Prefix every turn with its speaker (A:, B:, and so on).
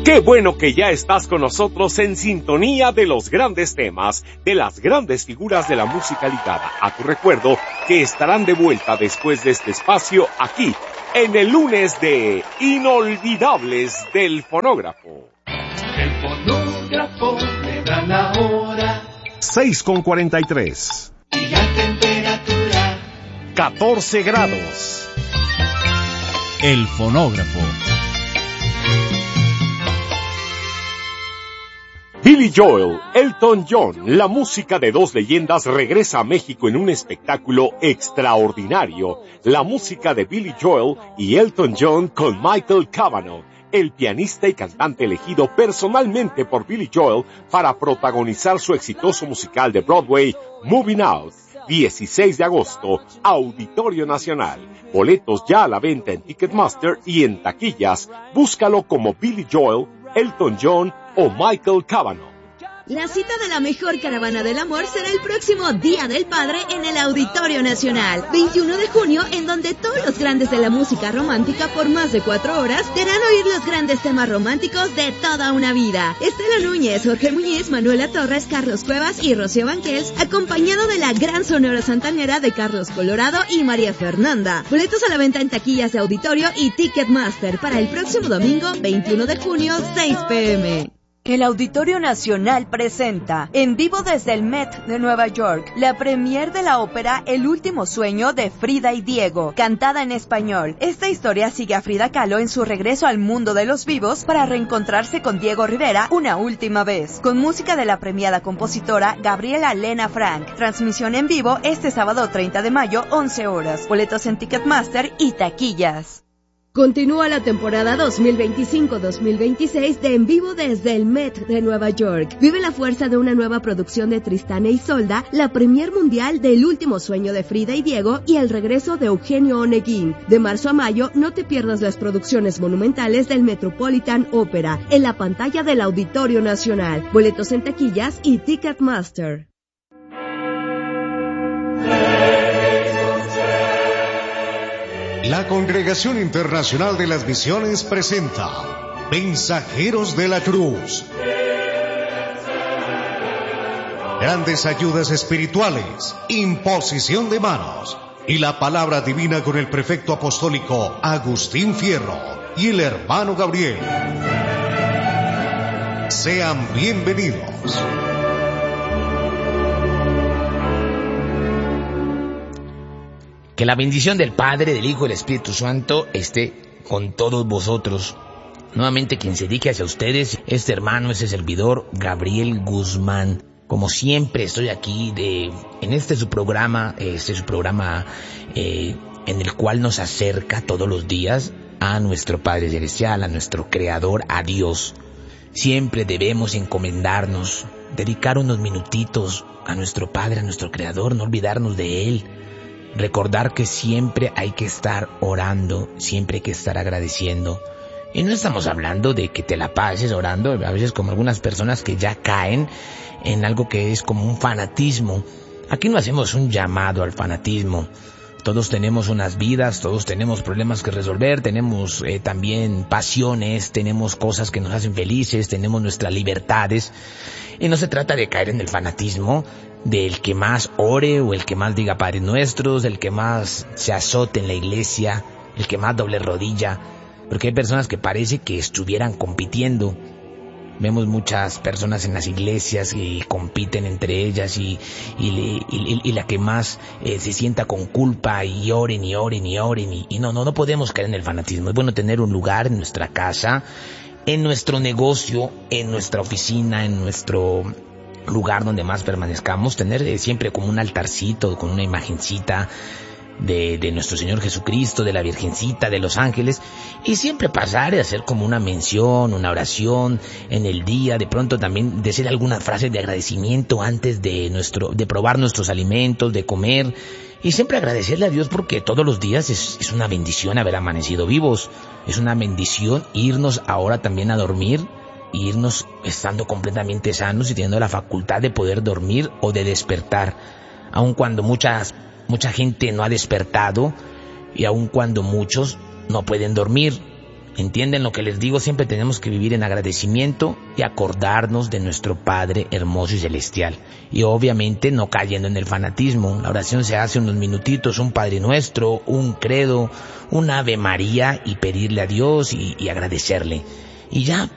A: Qué bueno que ya estás con nosotros en sintonía de los grandes temas, de las grandes figuras de la música ligada a tu recuerdo, que estarán de vuelta después de este espacio aquí, en el lunes de Inolvidables del Fonógrafo.
B: El fonógrafo me da la hora.
A: 6:43.
B: Y la temperatura
A: 14 grados.
C: El fonógrafo.
A: Billy Joel, Elton John, la música de dos leyendas regresa a México en un espectáculo extraordinario. La música de Billy Joel y Elton John con Michael Cavanaugh, el pianista y cantante elegido personalmente por Billy Joel para protagonizar su exitoso musical de Broadway, Moving Out. 16 de agosto, Auditorio Nacional. Boletos ya a la venta en Ticketmaster y en taquillas. Búscalo como Billy Joel, Elton John o Michael Cavanaugh.
D: La cita de la mejor caravana del amor será el próximo Día del Padre en el Auditorio Nacional, 21 de junio, en donde todos los grandes de la música romántica por más de 4 horas te harán oír los grandes temas románticos de toda una vida. Estela Núñez, Jorge Muñiz, Manuela Torres, Carlos Cuevas y Rocío Banquels, acompañado de la gran Sonora Santanera de Carlos Colorado y María Fernanda. Boletos a la venta en taquillas de Auditorio y Ticketmaster para el próximo domingo, 21 de junio, 6 p.m.
E: El Auditorio Nacional presenta, en vivo desde el Met de Nueva York, la premier de la ópera El último sueño de Frida y Diego, cantada en español. Esta historia sigue a Frida Kahlo en su regreso al mundo de los vivos para reencontrarse con Diego Rivera una última vez, con música de la premiada compositora Gabriela Lena Frank. Transmisión en vivo este sábado 30 de mayo, 11 horas. Boletos en Ticketmaster y taquillas.
D: Continúa la temporada 2025-2026 de En Vivo desde el Met de Nueva York. Vive la fuerza de una nueva producción de Tristán e Isolda, la premier mundial de El último sueño de Frida y Diego y el regreso de Eugenio Oneguín. De marzo a mayo, no te pierdas las producciones monumentales del Metropolitan Opera en la pantalla del Auditorio Nacional. Boletos en taquillas y Ticketmaster.
F: La Congregación Internacional de las Misiones presenta Mensajeros de la Cruz. Grandes ayudas espirituales, imposición de manos y la palabra divina con el prefecto apostólico Agustín Fierro y el hermano Gabriel. Sean bienvenidos.
G: Que la bendición del Padre, del Hijo y del Espíritu Santo esté con todos vosotros. Nuevamente quien se dedique hacia ustedes, este hermano, este servidor, Gabriel Guzmán. Como siempre estoy aquí en este su programa en el cual nos acerca todos los días a nuestro Padre Celestial, a nuestro Creador, a Dios. Siempre debemos encomendarnos, dedicar unos minutitos a nuestro Padre, a nuestro Creador, no olvidarnos de Él. Recordar que siempre hay que estar orando, siempre hay que estar agradeciendo. Y no estamos hablando de que te la pases orando, a veces como algunas personas que ya caen en algo que es como un fanatismo. Aquí no hacemos un llamado al fanatismo. Todos tenemos unas vidas, todos tenemos problemas que resolver, tenemos también pasiones, tenemos cosas que nos hacen felices, tenemos nuestras libertades. Y no se trata de caer en el fanatismo del que más ore o el que más diga Padres Nuestros, el que más se azote en la iglesia, el que más doble rodilla, porque hay personas que parece que estuvieran compitiendo. Vemos muchas personas en las iglesias que compiten entre ellas y la que más se sienta con culpa y oren y no podemos caer en el fanatismo. Es bueno tener un lugar en nuestra casa, en nuestro negocio, en nuestra oficina, en nuestro lugar donde más permanezcamos, tener siempre como un altarcito con una imagencita de nuestro Señor Jesucristo, de la Virgencita, de los ángeles, y siempre pasar y hacer como una mención, una oración en el día, de pronto también decir algunas frases de agradecimiento antes de probar nuestros alimentos, de comer, y siempre agradecerle a Dios porque todos los días es una bendición haber amanecido vivos, es una bendición irnos ahora también a dormir, irnos estando completamente sanos y teniendo la facultad de poder dormir o de despertar, aun cuando mucha gente no ha despertado y aun cuando muchos no pueden dormir. ¿Entienden lo que les digo? Siempre tenemos que vivir en agradecimiento y acordarnos de nuestro Padre hermoso y celestial. Y obviamente no cayendo en el fanatismo. La oración se hace unos minutitos, un Padre Nuestro, un credo, un Ave María y pedirle a Dios y agradecerle. Y ya